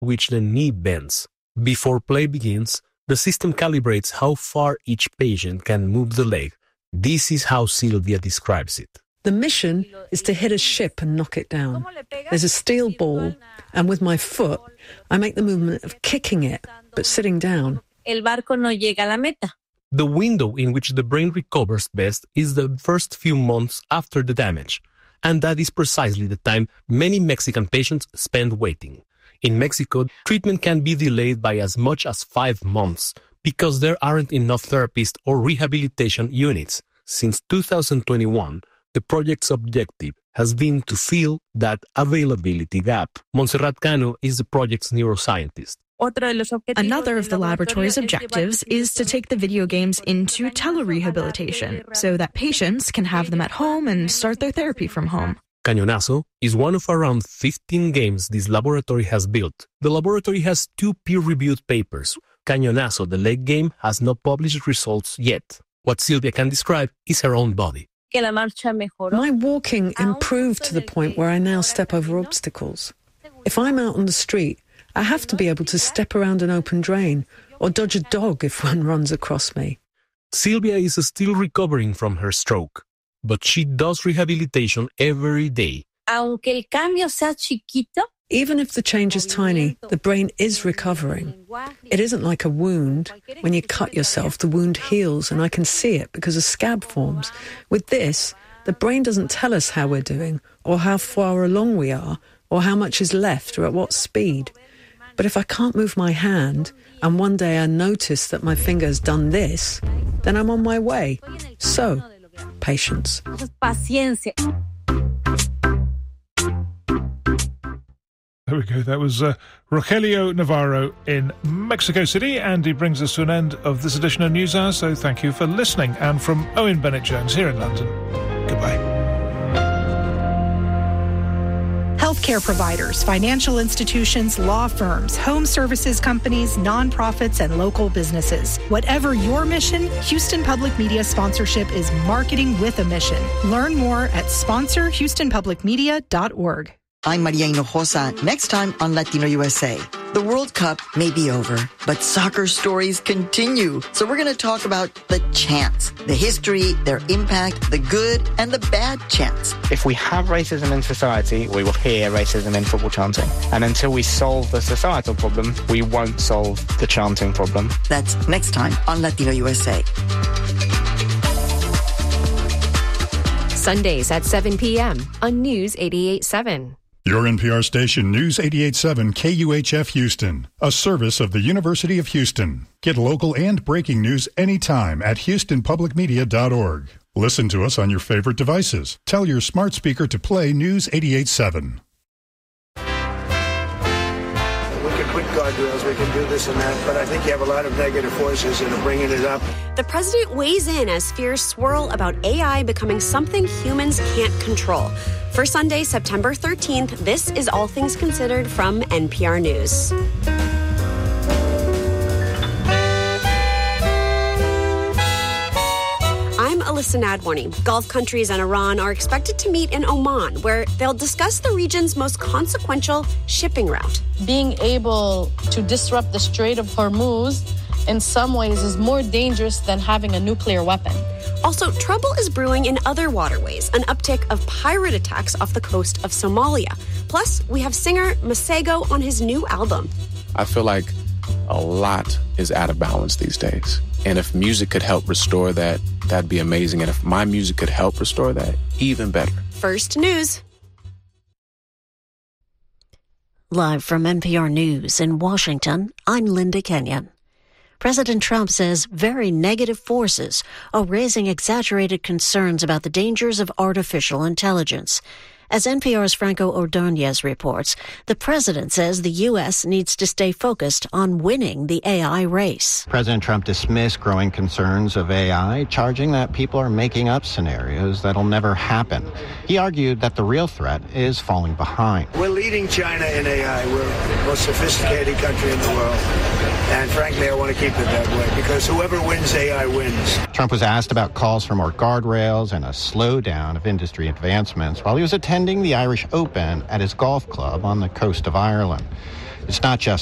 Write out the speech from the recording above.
which the knee bends. Before play begins, the system calibrates how far each patient can move the leg. This is how Silvia describes it. The mission is to hit a ship and knock it down. There's a steel ball, and with my foot, I make the movement of kicking it, but sitting down. El barco no llega a la meta. The window in which the brain recovers best is the first few months after the damage, and that is precisely the time many Mexican patients spend waiting. In Mexico, treatment can be delayed by as much as 5 months because there aren't enough therapists or rehabilitation units. Since 2021, the project's objective has been to fill that availability gap. Montserrat Cano is the project's neuroscientist. Another of the laboratory's objectives is to take the video games into telerehabilitation so that patients can have them at home and start their therapy from home. Cañonazo is one of around 15 games this laboratory has built. The laboratory has 2 peer-reviewed papers. Cañonazo, the leg game, has no published results yet. What Silvia can describe is her own body. My walking improved to the point where I now step over obstacles. If I'm out on the street, I have to be able to step around an open drain or dodge a dog if one runs across me. Silvia is still recovering from her stroke, but she does rehabilitation every day. Aunque el cambio sea chiquito, even if the change is tiny, the brain is recovering. It isn't like a wound. When you cut yourself, the wound heals, and I can see it because a scab forms. With this, the brain doesn't tell us how we're doing, or how far along we are, or how much is left, or at what speed. But if I can't move my hand, and one day I notice that my finger's done this, then I'm on my way. So, patience. paciencia. There we go. That was Rogelio Navarro in Mexico City, and he brings us to an end of this edition of News Hour, so thank you for listening. And from Owen Bennett-Jones here in London, goodbye. Healthcare providers, financial institutions, law firms, home services companies, nonprofits, and local businesses. Whatever your mission, Houston Public Media sponsorship is marketing with a mission. Learn more at sponsorhoustonpublicmedia.org. I'm Maria Hinojosa. Next time on Latino USA. The World Cup may be over, but soccer stories continue. So we're going to talk about the chants, the history, their impact, the good and the bad chants. If we have racism in society, we will hear racism in football chanting. And until we solve the societal problem, we won't solve the chanting problem. That's next time on Latino USA. Sundays at 7 p.m. on News 88.7. Your NPR station, News 88.7 KUHF Houston, a service of the University of Houston. Get local and breaking news anytime at houstonpublicmedia.org. Listen to us on your favorite devices. Tell your smart speaker to play News 88.7. We can put guardrails, we can do this and that, but I think you have a lot of negative forces that are bringing it up. The president weighs in as fears swirl about AI becoming something humans can't control. For Sunday, September 13th, this is All Things Considered from NPR News. I'm Alyssa Nadworny. Gulf countries and Iran are expected to meet in Oman, where they'll discuss the region's most consequential shipping route. Being able to disrupt the Strait of Hormuz in some ways is more dangerous than having a nuclear weapon. Also, trouble is brewing in other waterways, an uptick of pirate attacks off the coast of Somalia. Plus, we have singer Masego on his new album. I feel like a lot is out of balance these days. And if music could help restore that, that'd be amazing. And if my music could help restore that, even better. First News. Live from NPR News in Washington, I'm Linda Kenyon. President Trump says very negative forces are raising exaggerated concerns about the dangers of artificial intelligence. As NPR's Franco Ordonez reports, the president says the U.S. needs to stay focused on winning the AI race. President Trump dismissed growing concerns of AI, charging that people are making up scenarios that'll never happen. He argued that the real threat is falling behind. We're leading China in AI. We're the most sophisticated country in the world. And frankly, I want to keep it that way, because whoever wins AI wins. Trump was asked about calls for more guardrails and a slowdown of industry advancements while he was attending the Irish Open at his golf club on the coast of Ireland. It's not just